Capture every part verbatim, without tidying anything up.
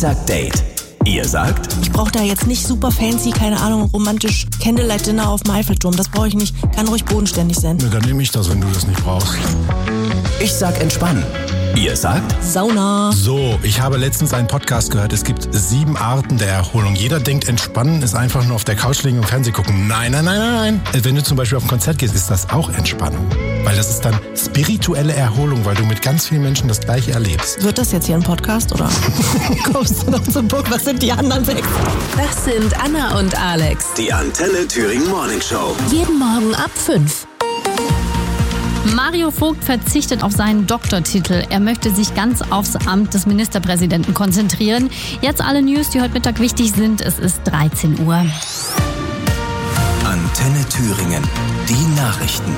Sagt Date. Ihr sagt? Ich brauche da jetzt nicht super fancy, keine Ahnung, romantisch Candlelight-Dinner auf dem Eiffelturm. Das brauche ich nicht. Kann ruhig bodenständig sein. Na, dann nehme ich das, wenn du das nicht brauchst. Ich sag entspannen. Ihr sagt? Sauna. So, ich habe letztens einen Podcast gehört, es gibt sieben Arten der Erholung. Jeder denkt, entspannen ist einfach nur auf der Couch liegen und Fernsehen gucken. Nein, nein, nein, nein. Wenn du zum Beispiel auf ein Konzert gehst, ist das auch Entspannung. Weil das ist dann spirituelle Erholung, weil du mit ganz vielen Menschen das Gleiche erlebst. Wird das jetzt hier ein Podcast, oder? Kommst du noch zum Punkt? Was sind die anderen sechs? Das sind Anna und Alex. Die Antenne Thüringen Morning Show. Jeden Morgen ab fünf. Mario Vogt verzichtet auf seinen Doktortitel. Er möchte sich ganz aufs Amt des Ministerpräsidenten konzentrieren. Jetzt alle News, die heute Mittag wichtig sind. Es ist dreizehn Uhr. Antenne Thüringen. Die Nachrichten.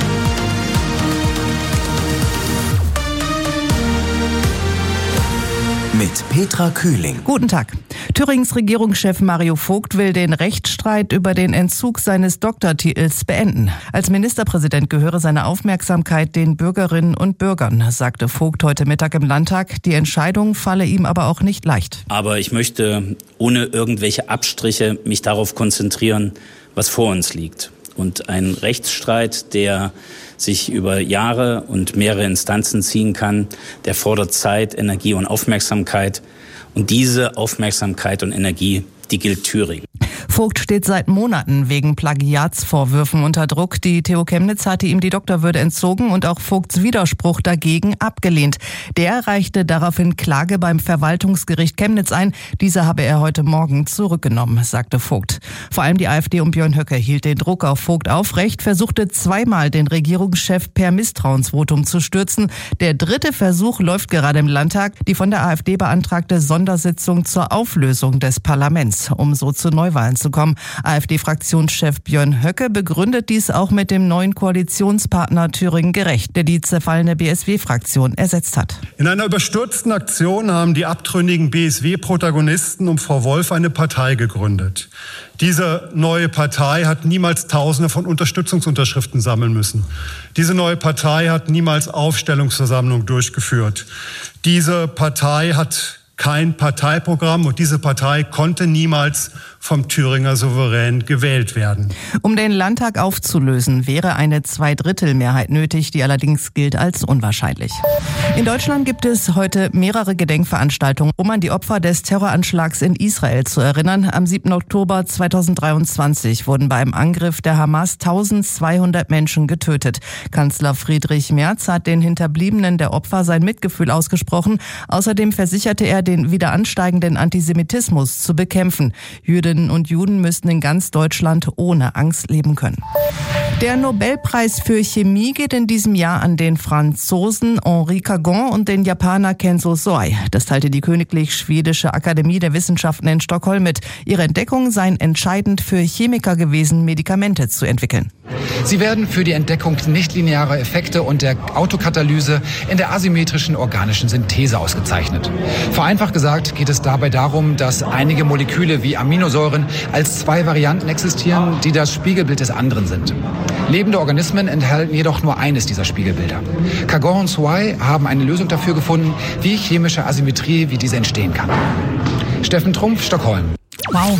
Mit Petra Kühling. Guten Tag. Thürings Regierungschef Mario Vogt will den Rechtsstreit über den Entzug seines Doktortitels beenden. Als Ministerpräsident gehöre seine Aufmerksamkeit den Bürgerinnen und Bürgern, sagte Vogt heute Mittag im Landtag. Die Entscheidung falle ihm aber auch nicht leicht. Aber ich möchte ohne irgendwelche Abstriche mich darauf konzentrieren, was vor uns liegt. Und ein Rechtsstreit, der sich über Jahre und mehrere Instanzen ziehen kann, der fordert Zeit, Energie und Aufmerksamkeit. Und diese Aufmerksamkeit und Energie, die gilt Thüringen. Vogt steht seit Monaten wegen Plagiatsvorwürfen unter Druck. Die T U Chemnitz hatte ihm die Doktorwürde entzogen und auch Vogts Widerspruch dagegen abgelehnt. Der reichte daraufhin Klage beim Verwaltungsgericht Chemnitz ein. Diese habe er heute Morgen zurückgenommen, sagte Vogt. Vor allem die AfD um Björn Höcke hielt den Druck auf Vogt aufrecht, versuchte zweimal den Regierungschef per Misstrauensvotum zu stürzen. Der dritte Versuch läuft gerade im Landtag, die von der AfD beantragte Sondersitzung zur Auflösung des Parlaments, um so zu Neuwahlen zu kommen. AfD-Fraktionschef Björn Höcke begründet dies auch mit dem neuen Koalitionspartner Thüringen Gerecht, der die zerfallene B S W-Fraktion ersetzt hat. In einer überstürzten Aktion haben die abtrünnigen B S W-Protagonisten um Frau Wolf eine Partei gegründet. Diese neue Partei hat niemals Tausende von Unterstützungsunterschriften sammeln müssen. Diese neue Partei hat niemals Aufstellungsversammlungen durchgeführt. Diese Partei hat kein Parteiprogramm und diese Partei konnte niemals vom Thüringer Souverän gewählt werden. Um den Landtag aufzulösen, wäre eine Zweidrittelmehrheit nötig, die allerdings gilt als unwahrscheinlich. In Deutschland gibt es heute mehrere Gedenkveranstaltungen, um an die Opfer des Terroranschlags in Israel zu erinnern. Am siebten Oktober zweitausenddreiundzwanzig wurden bei einem Angriff der Hamas eintausendzweihundert Menschen getötet. Kanzler Friedrich Merz hat den Hinterbliebenen der Opfer sein Mitgefühl ausgesprochen. Außerdem versicherte er, den wieder ansteigenden Antisemitismus zu bekämpfen. Jüdinnen und Juden müssten in ganz Deutschland ohne Angst leben können. Der Nobelpreis für Chemie geht in diesem Jahr an den Franzosen Henri Cagon und den Japaner Kenzo Soei. Das teilte die Königlich Schwedische Akademie der Wissenschaften in Stockholm mit. Ihre Entdeckungen seien entscheidend für Chemiker gewesen, Medikamente zu entwickeln. Sie werden für die Entdeckung nichtlinearer Effekte und der Autokatalyse in der asymmetrischen organischen Synthese ausgezeichnet. Vereinfacht gesagt geht es dabei darum, dass einige Moleküle wie Aminosäuren als zwei Varianten existieren, die das Spiegelbild des anderen sind. Lebende Organismen enthalten jedoch nur eines dieser Spiegelbilder. Cagon und Soei haben eine Lösung dafür gefunden, wie chemische Asymmetrie wie diese entstehen kann. Steffen Trumpf, Stockholm. Wow.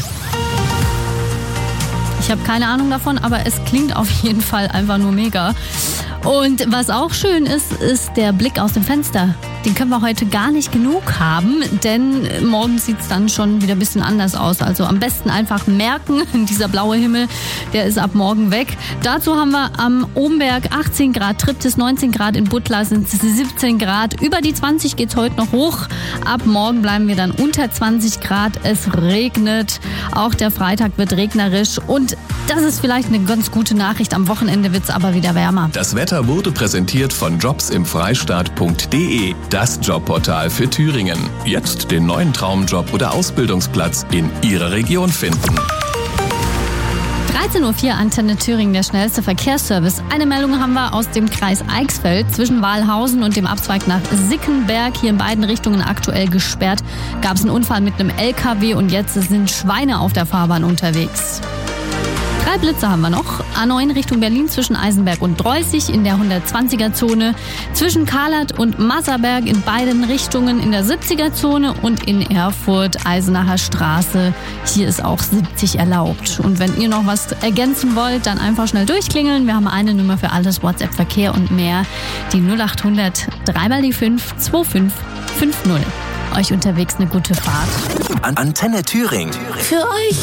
Ich habe keine Ahnung davon, aber es klingt auf jeden Fall einfach nur mega. Und was auch schön ist, ist der Blick aus dem Fenster. Den können wir heute gar nicht genug haben, denn morgen sieht es dann schon wieder ein bisschen anders aus. Also am besten einfach merken, dieser blaue Himmel, der ist ab morgen weg. Dazu haben wir am Omberg achtzehn Grad, Triptis neunzehn Grad, in Butler sind es siebzehn Grad. Über die zwanzig geht es heute noch hoch. Ab morgen bleiben wir dann unter zwanzig Grad. Es regnet. Auch der Freitag wird regnerisch. Und das ist vielleicht eine ganz gute Nachricht. Am Wochenende wird es aber wieder wärmer. Das Wetter wurde präsentiert von jobs im Freistaat punkt de, das Jobportal für Thüringen. Jetzt den neuen Traumjob oder Ausbildungsplatz in Ihrer Region finden. dreizehn Uhr vier, Antenne Thüringen, der schnellste Verkehrsservice. Eine Meldung haben wir aus dem Kreis Eichsfeld. Zwischen Walhausen und dem Abzweig nach Sickenberg, hier in beiden Richtungen aktuell gesperrt, gab es einen Unfall mit einem L K W und jetzt sind Schweine auf der Fahrbahn unterwegs. Drei Blitze haben wir noch. A neun Richtung Berlin zwischen Eisenberg und Drollzig in der hundertzwanziger-Zone. Zwischen Karlat und Masserberg in beiden Richtungen in der siebziger-Zone. Und in Erfurt, Eisenacher Straße. Hier ist auch siebzig erlaubt. Und wenn ihr noch was ergänzen wollt, dann einfach schnell durchklingeln. Wir haben eine Nummer für alles, WhatsApp, Verkehr und mehr. Die null acht hundert drei mal die fünf zwei fünf fünf null. Euch unterwegs eine gute Fahrt. An Antenne Thüringen. Für euch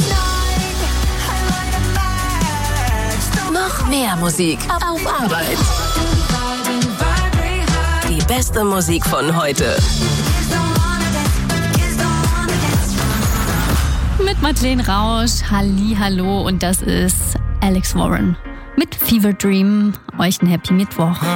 noch mehr Musik auf Arbeit. Die beste Musik von heute. Mit Madeleine Rausch, Hallihallo, und das ist Alex Warren mit Fever Dream. Euch einen Happy Mittwoch.